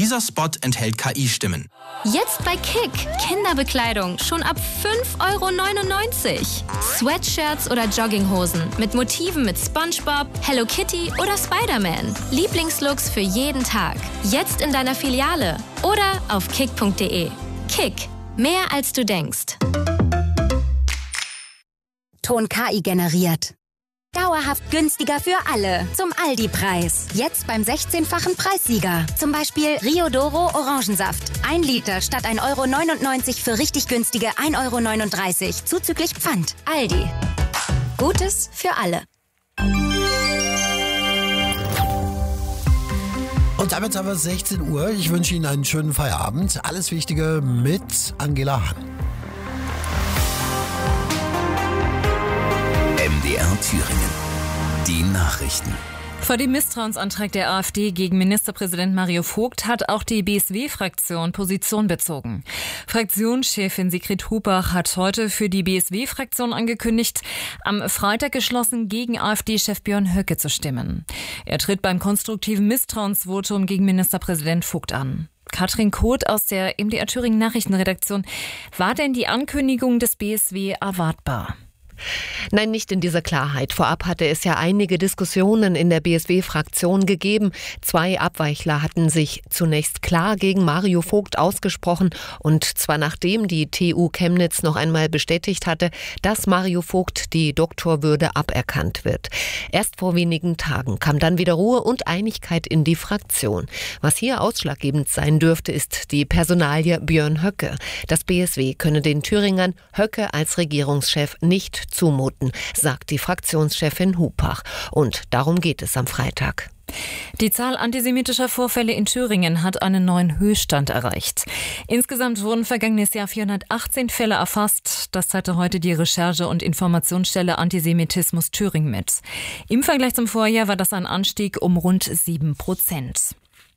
Dieser Spot enthält KI-Stimmen. Jetzt bei Kick. Kinderbekleidung schon ab 5,99 €. Sweatshirts oder Jogginghosen mit Motiven mit SpongeBob, Hello Kitty oder Spider-Man. Lieblingslooks für jeden Tag. Jetzt in deiner Filiale oder auf kick.de. Kick. Mehr als du denkst. Ton KI generiert. Dauerhaft günstiger für alle. Zum Aldi-Preis. Jetzt beim 16-fachen Preissieger. Zum Beispiel Rio Doro Orangensaft. 1 Liter statt 1,99 € für richtig günstige 1,39 € zuzüglich Pfand. Aldi. Gutes für alle. Und damit haben wir 16 Uhr. Ich wünsche Ihnen einen schönen Feierabend. Alles Wichtige mit Angela Hahn. MDR Thüringen. Die Nachrichten. Vor dem Misstrauensantrag der AfD gegen Ministerpräsident Mario Vogt hat auch die BSW-Fraktion Position bezogen. Fraktionschefin Sigrid Hubach hat heute für die BSW-Fraktion angekündigt, am Freitag geschlossen gegen AfD-Chef Björn Höcke zu stimmen. Er tritt beim konstruktiven Misstrauensvotum gegen Ministerpräsident Vogt an. Katrin Koth aus der MDR Thüringen Nachrichtenredaktion. War denn die Ankündigung des BSW erwartbar? Nein, nicht in dieser Klarheit. Vorab hatte es ja einige Diskussionen in der BSW-Fraktion gegeben. 2 Abweichler hatten sich zunächst klar gegen Mario Vogt ausgesprochen, und zwar nachdem die TU Chemnitz noch einmal bestätigt hatte, dass Mario Vogt die Doktorwürde aberkannt wird. Erst vor wenigen Tagen kam dann wieder Ruhe und Einigkeit in die Fraktion. Was hier ausschlaggebend sein dürfte, ist die Personalie Björn Höcke. Das BSW könne den Thüringern Höcke als Regierungschef nicht zumuten, sagt die Fraktionschefin Hubach. Und darum geht es am Freitag. Die Zahl antisemitischer Vorfälle in Thüringen hat einen neuen Höchststand erreicht. Insgesamt wurden vergangenes Jahr 418 Fälle erfasst. Das teilte heute die Recherche- und Informationsstelle Antisemitismus Thüringen mit. Im Vergleich zum Vorjahr war das ein Anstieg um rund 7%.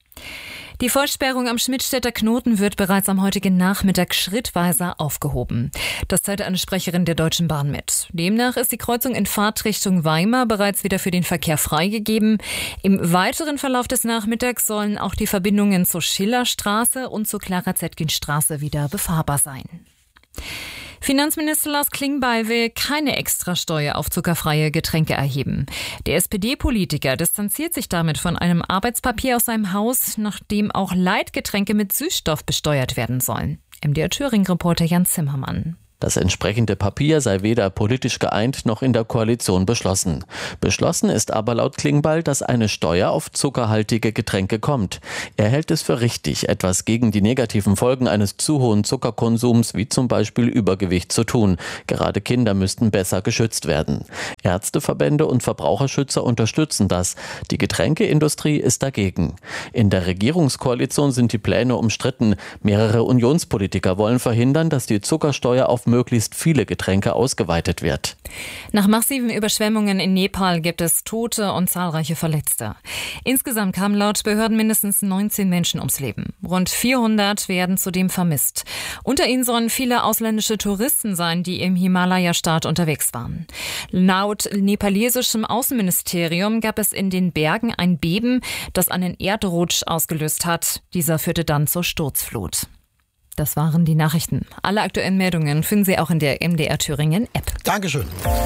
Die Vollsperrung am Schmidtstädter Knoten wird bereits am heutigen Nachmittag schrittweise aufgehoben. Das teilte eine Sprecherin der Deutschen Bahn mit. Demnach ist die Kreuzung in Fahrtrichtung Weimar bereits wieder für den Verkehr freigegeben. Im weiteren Verlauf des Nachmittags sollen auch die Verbindungen zur Schillerstraße und zur Clara-Zetkin-Straße wieder befahrbar sein. Finanzminister Lars Klingbeil will keine Extrasteuer auf zuckerfreie Getränke erheben. Der SPD-Politiker distanziert sich damit von einem Arbeitspapier aus seinem Haus, nach dem auch Leitgetränke mit Süßstoff besteuert werden sollen. MDR Thüringen-Reporter Jan Zimmermann. Das entsprechende Papier sei weder politisch geeint noch in der Koalition beschlossen. Beschlossen ist aber laut Klingbeil, dass eine Steuer auf zuckerhaltige Getränke kommt. Er hält es für richtig, etwas gegen die negativen Folgen eines zu hohen Zuckerkonsums, wie zum Beispiel Übergewicht, zu tun. Gerade Kinder müssten besser geschützt werden. Ärzteverbände und Verbraucherschützer unterstützen das. Die Getränkeindustrie ist dagegen. In der Regierungskoalition sind die Pläne umstritten. Mehrere Unionspolitiker wollen verhindern, dass die Zuckersteuer auf möglichst viele Getränke ausgeweitet wird. Nach massiven Überschwemmungen in Nepal gibt es Tote und zahlreiche Verletzte. Insgesamt kamen laut Behörden mindestens 19 Menschen ums Leben. Rund 400 werden zudem vermisst. Unter ihnen sollen viele ausländische Touristen sein, die im Himalaya-Staat unterwegs waren. Laut nepalesischem Außenministerium gab es in den Bergen ein Beben, das einen Erdrutsch ausgelöst hat. Dieser führte dann zur Sturzflut. Das waren die Nachrichten. Alle aktuellen Meldungen finden Sie auch in der MDR Thüringen App. Dankeschön.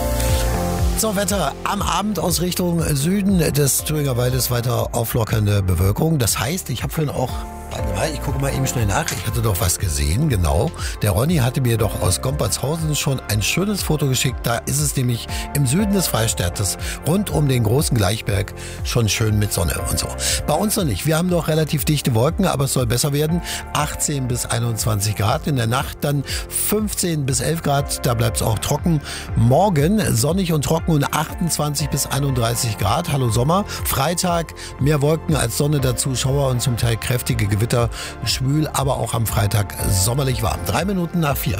So, Wetter. Am Abend aus Richtung Süden des Thüringer Waldes weiter auflockernde Bewölkung. Das heißt, ich habe vorhin auch... Ich gucke mal eben schnell nach. Ich hatte doch was gesehen, genau. Der Ronny hatte mir doch aus Gompertshausen schon ein schönes Foto geschickt. Da ist es nämlich im Süden des Freistaates, rund um den großen Gleichberg, schon schön mit Sonne und so. Bei uns noch nicht. Wir haben noch relativ dichte Wolken, aber es soll besser werden. 18 bis 21 Grad. In der Nacht dann 15 bis 11 Grad. Da bleibt es auch trocken. Morgen sonnig und trocken und 28 bis 31 Grad. Hallo Sommer. Freitag mehr Wolken als Sonne dazu. Schauer und zum Teil kräftige Gewitter. Schwül, aber auch am Freitag sommerlich warm. 3:03.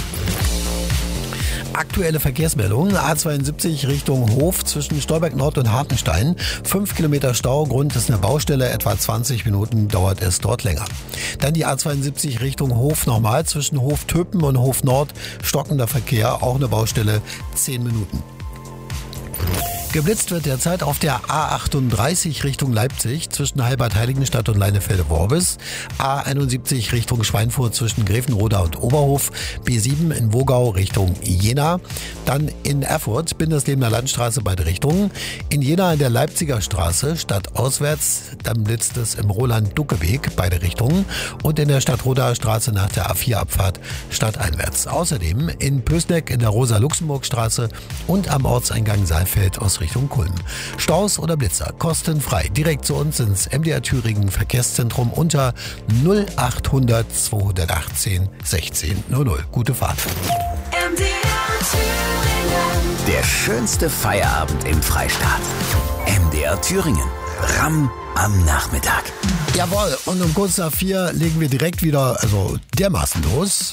Aktuelle Verkehrsmeldungen. A72 Richtung Hof zwischen Stolberg Nord und Hartenstein. 5 Kilometer Stau. Grund ist eine Baustelle. Etwa 20 Minuten dauert es dort länger. Dann die A72 Richtung Hof nochmal. Zwischen Hof Töpen und Hof Nord stockender Verkehr. Auch eine Baustelle. 10 Minuten. Geblitzt wird derzeit auf der A38 Richtung Leipzig zwischen Halbert-Heiligenstadt und Leinefelde-Worbis, A71 Richtung Schweinfurt zwischen Grevenroda und Oberhof, B7 in Wogau Richtung Jena, dann in Erfurt Binderslebener Landstraße beide Richtungen, in Jena in der Leipziger Straße stadtauswärts, dann blitzt es im Roland-Ducke-Weg beide Richtungen und in der Stadtrodaer Straße nach der A4-Abfahrt stadteinwärts. Außerdem in Pößneck in der Rosa-Luxemburg-Straße und am Ortseingang Saalfeld aus Richtung Kulm. Staus oder Blitzer kostenfrei. Direkt zu uns ins MDR Thüringen Verkehrszentrum unter 0800 218 1600. Gute Fahrt. MDR Thüringen. Der schönste Feierabend im Freistaat. MDR Thüringen. Ramm am Nachmittag. Jawohl, und um kurz nach 4 legen wir direkt wieder, dermaßen los.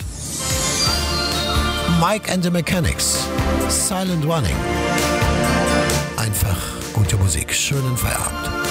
Mike and the Mechanics. Silent Running. Einfach gute Musik. Schönen Feierabend.